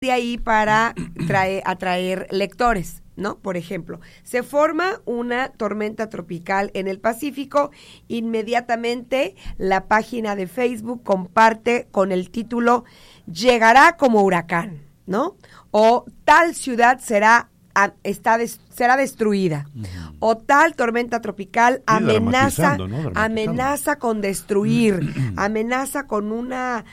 de ahí para atraer lectores, ¿no? Por ejemplo, se forma una tormenta tropical en el Pacífico, inmediatamente la página de Facebook comparte con el título "Llegará como huracán", ¿no? O "Tal ciudad será destruida", o "Tal tormenta tropical amenaza, ¿no? amenaza con destruir, amenaza con una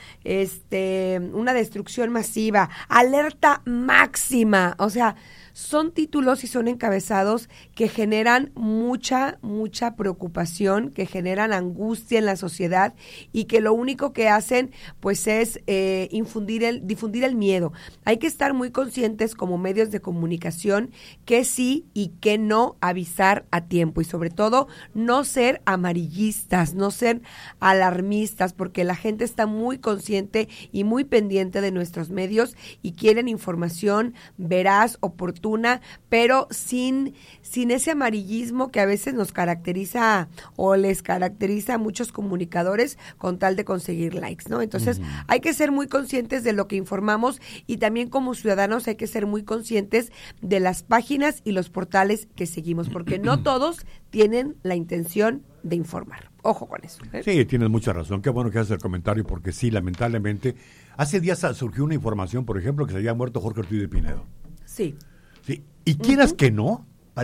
destrucción masiva, alerta máxima". O sea, son títulos y son encabezados que generan mucha preocupación, que generan angustia en la sociedad y que lo único que hacen pues es difundir el miedo. Hay que estar muy conscientes como medios de comunicación que sí y que no avisar a tiempo y sobre todo no ser amarillistas, no ser alarmistas, porque la gente está muy consciente y muy pendiente de nuestros medios y quieren información veraz, oportuna, pero sin ese amarillismo que a veces nos caracteriza o les caracteriza a muchos comunicadores con tal de conseguir likes, ¿no? Entonces, hay que ser muy conscientes de lo que informamos y también como ciudadanos hay que ser muy conscientes de las páginas y los portales que seguimos, porque no todos tienen la intención de informar. Ojo con eso, ¿eh? Sí, tienes mucha razón. Qué bueno que haces el comentario, porque sí, lamentablemente, hace días surgió una información, por ejemplo, que se había muerto Jorge Ortiz de Pinedo. Sí. Sí, y quieras que no,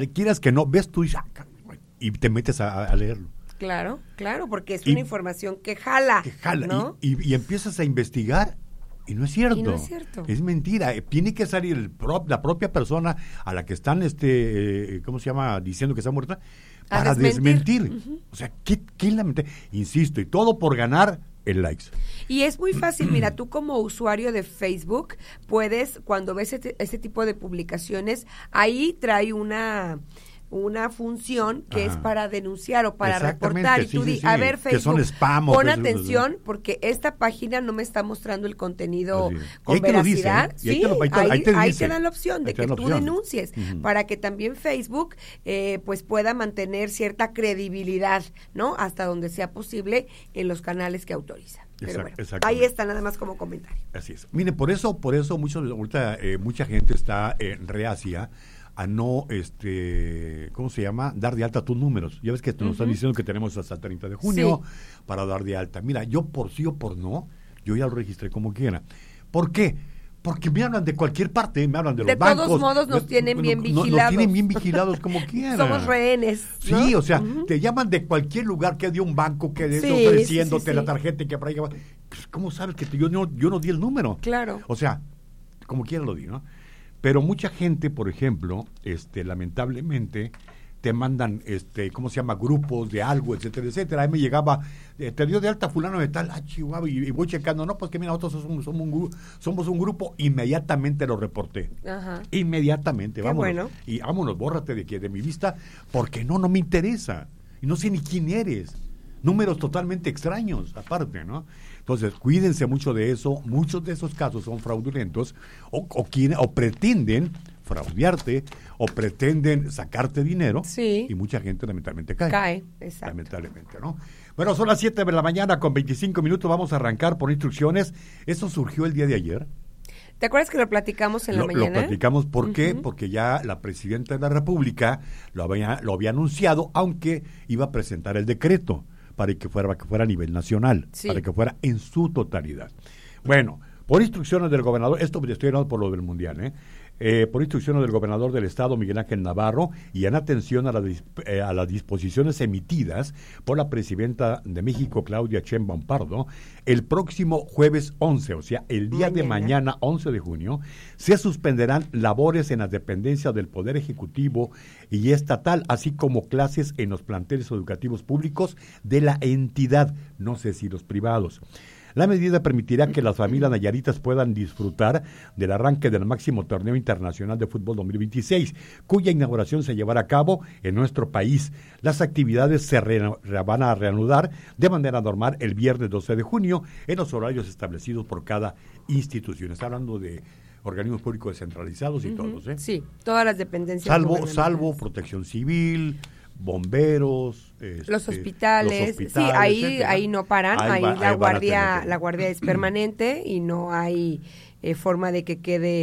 ves tú y te metes a leerlo. Claro, porque es una información que jala. ¿no? Y empiezas a investigar y no es cierto. Y no es cierto. Es mentira. Tiene que salir la propia persona a la que están, ¿cómo se llama? Diciendo que está muerta, para desmentir. O sea, ¿qué lamentable? Insisto, y todo por ganar el likes. Y es muy fácil, mira, tú como usuario de Facebook puedes, cuando ves ese tipo de publicaciones, ahí trae una función que es para denunciar o para reportar y tú a ver, Facebook, que son spam, pon atención porque esta página no me está mostrando el contenido con veracidad. Dice, ¿eh? Ahí te dan la opción de que tú denuncies para que también Facebook pues pueda mantener cierta credibilidad, ¿no? Hasta donde sea posible en los canales que autoriza. Pero bueno, ahí está nada más como comentario. Así es. Mire, por eso mucha gente está reacia a no, ¿cómo se llama? Dar de alta tus números. Ya ves que nos están diciendo que tenemos hasta el 30 de junio para dar de alta. Mira, yo por sí o por no, yo ya lo registré como quiera. ¿Por qué? Porque me hablan de cualquier parte, me hablan de los bancos. De todos modos nos tienen bien vigilados. Nos tienen bien vigilados como quieran. Somos rehenes, ¿no? Sí, o sea, te llaman de cualquier lugar que de un banco que esté ofreciéndote la tarjeta y que por ahí... Pues, ¿cómo sabes que yo no di el número? Claro. O sea, como quiera lo di, ¿no? Pero mucha gente, por ejemplo, lamentablemente, te mandan, ¿cómo se llama? Grupos de algo, etcétera, etcétera. Ahí me llegaba, te dio de alta fulano de tal, Chihuahua, y voy checando, no, pues que mira, nosotros somos un grupo, inmediatamente lo reporté. Ajá. Inmediatamente, vámonos. Bueno. Y vámonos, bórrate de mi vista, porque no me interesa. Y no sé ni quién eres. Números totalmente extraños, aparte, ¿no? Entonces, cuídense mucho de eso. Muchos de esos casos son fraudulentos o pretenden fraudearte o pretenden sacarte dinero. Sí. Y mucha gente lamentablemente cae. Exacto. Lamentablemente, ¿no? Bueno, son las 7 de la mañana con 25 minutos. Vamos a arrancar por instrucciones. Eso surgió el día de ayer. ¿Te acuerdas que lo platicamos en la mañana? Lo platicamos, ¿por qué? Porque ya la presidenta de la República lo había anunciado, aunque iba a presentar el decreto para que fuera a nivel nacional, para que fuera en su totalidad. Bueno, por instrucciones del gobernador, esto estoy hablando por lo del mundial, por instrucciones del gobernador del estado, Miguel Ángel Navarro, y en atención a las disposiciones emitidas por la presidenta de México, Claudia Sheinbaum Pardo, el próximo jueves 11, o sea, el día de mañana, 11 de junio, se suspenderán labores en las dependencias del Poder Ejecutivo y estatal, así como clases en los planteles educativos públicos de la entidad, no sé si los privados. La medida permitirá que las familias nayaritas puedan disfrutar del arranque del máximo torneo internacional de fútbol 2026, cuya inauguración se llevará a cabo en nuestro país. Las actividades se van a reanudar de manera normal el viernes 12 de junio en los horarios establecidos por cada institución. Está hablando de organismos públicos descentralizados y todos, ¿eh? Sí, todas las dependencias. Salvo Protección Civil, bomberos, los hospitales, sí, ahí no paran, ahí la guardia es permanente y no hay forma de que quede